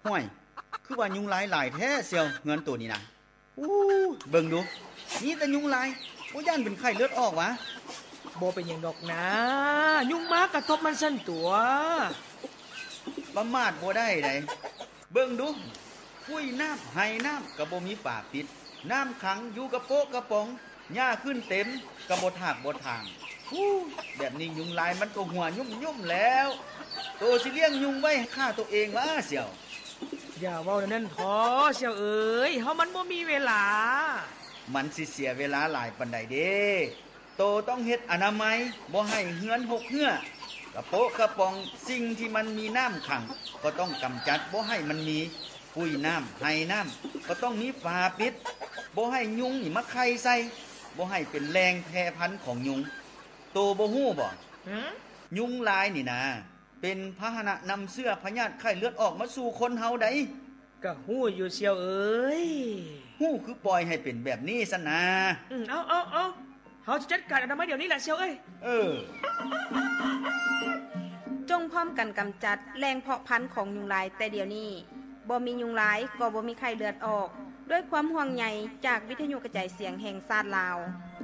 ห้วยคือว่ายุงลายหลายแท้เสี่ยวเงินตัวนี้นะอู้เบิ่งดูนี่แต่ยุงลายบ่ย่านเป็นไข้เลือดออกวะบ่เป็นหยังดอกนะยุงมากระทบมันสั่นตัวประมาทบ่ได้ไดเบิ่งดูปุ้ยน้ำไห้น้ำก็บ่มีฝาปิดน้ำขังอยู่กระโปะกระป๋องหญ้าขึ้นเต็มก็บ่ถากบ่ทางแบบนี้ยุงลายมันก็หัวยุ่มๆแล้วโตสิเลี้ยงยุงไว้ฆ่าตัวเองวะเสี่ยวอย่าเว้านั่นพอเสี่ยวเอ๋ยเฮามันบ่มีเวลามันสิเสียเวลาหลายปานใดเด้โตต้องเฮ็ดอนามัยบ่ให้เหือนหกเหือกระโปะกระป๋องสิ่งที่มันมีน้ำขังก็ต้องกำจัดบ่ให้มันมีปุ้ยน้ำไห้น้ำก็ต้องมีฝาปิดบ่ให้ยุงนี่มาไข่ใส่บ่ให้เป็นแรงแพร่พันธุ์ของยุงโตบ่ฮู้บ่ยุงลายนี่นะเป็นพาหนะนำเสื้อพยาธิไข้เลือดออกมาสู่คนเฮาได้ก็ฮู้อยู่เสี่ยวเอ๋ยฮู้คือปล่อยให้เป็นแบบนี้ซะนะเอาเฮาจะจัดการอนามัยเดี๋ยวนี้แหละเสี่ยวเอ้ยจงพร้อมกันกำจัดแรงเพาะพันธุ์ของยุงลายแต่เดี๋ยวนี้บ่มียุงลายก็บ่มีไข้เลือดออกด้วยความห่วงใยจากวิทยุกระจายเสียงแห่งชาติลาว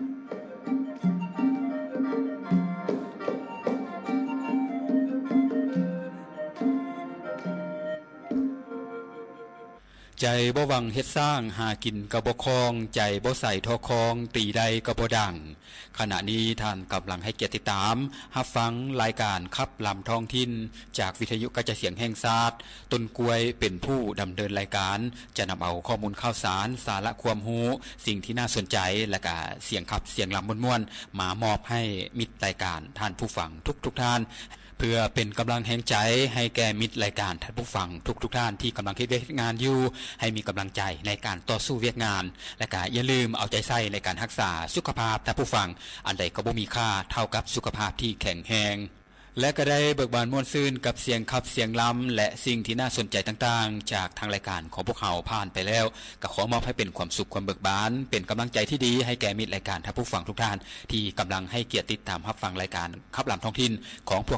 ใจบ่หวังเฮ็ดสร้างหากินก็บ่คล่องใจบ่ใส่ทอคองตีใดก็บ่ดังขณะนี้ท่านกำลังให้เกียรติติดตามรับฟังรายการขับลำท้องถิ่นจากวิทยุกระจายเสียงแห่งชาติต้นกล้วยเป็นผู้ดำเนินรายการจะนำเอาข้อมูลข่าวสารสาระความรู้สิ่งที่น่าสนใจและก็เสียงขับเสียงลำม่วนๆมามอบให้มิตรรายการท่านผู้ฟังทุกท่านเพื่อเป็นกำลังแห่งใจให้แก่มิตรรายการท่านผู้ฟังทุกท่านที่กำลังเฮ็ดงานอยู่ให้มีกำลังใจในการต่อสู้เวียกงานและก็อย่าลืมเอาใจใส่ในการรักษาสุขภาพท่านผู้ฟังอันใดก็บ่มีค่าเท่ากับสุขภาพที่แข็งแรงและก็ได้เบิกบานม่วนซื่นกับเสียงขับเสียงล้ำและสิ่งที่น่าสนใจต่างๆจากทางรายการของพวกเขาผ่านไปแล้วก็ขอมอบให้เป็นความสุขความเบิกบานเป็นกำลังใจที่ดีให้แก่มิตรรายการท่านผู้ฟังทุกท่านที่กำลังให้เกียรติติดตามรับฟังรายการขับลำท้องถิ่นของพวก